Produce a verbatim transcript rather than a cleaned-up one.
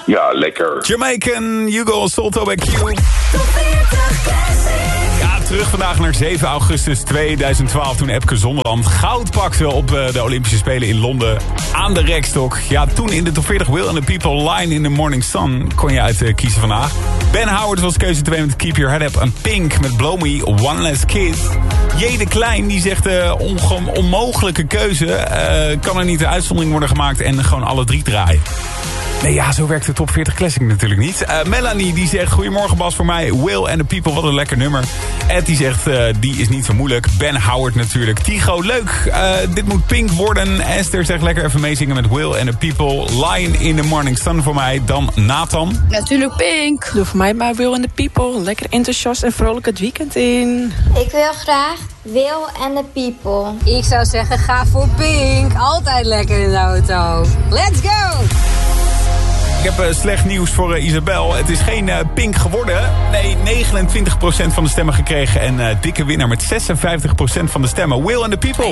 Ja, lekker. Jamaican, Hugo Solto bij Q. Ja, terug vandaag naar zeven augustus tweeduizend twaalf... toen Epke Zonderland goud pakte op de Olympische Spelen in Londen aan de rekstok. Ja, toen in de top veertig Will and the People Line in the Morning Sun kon je uit uh, kiezen vandaag. Ben Howard was keuze twee met Keep Your Head Up. En Pink met Blow Me, One Last Kiss. J. de Klein die zegt uh, onge- onmogelijke keuze. Uh, kan er niet een uitzondering worden gemaakt en gewoon alle drie draaien. Nee, ja, zo werkt de top veertig Classic natuurlijk niet. Uh, Melanie die zegt, goedemorgen Bas, voor mij Will and the People, wat een lekker nummer. Ed die zegt, uh, die is niet zo moeilijk. Ben Howard natuurlijk. Tigo, leuk. Uh, dit moet Pink worden. Esther zegt, lekker even meezingen met Will and the People. Lion in the Morning Sun voor mij. Dan Nathan. Natuurlijk Pink. Doe voor mij maar Will and the People. Lekker enthousiast en vrolijk het weekend in. Ik wil graag Will and the People. Ik zou zeggen, ga voor Pink. Altijd lekker in de auto. Let's go! Ik heb uh, slecht nieuws voor uh, Isabel. Het is geen uh, Pink geworden. Nee, negenentwintig procent van de stemmen gekregen. En uh, dikke winnaar met zesenvijftig procent van de stemmen. Will and the People.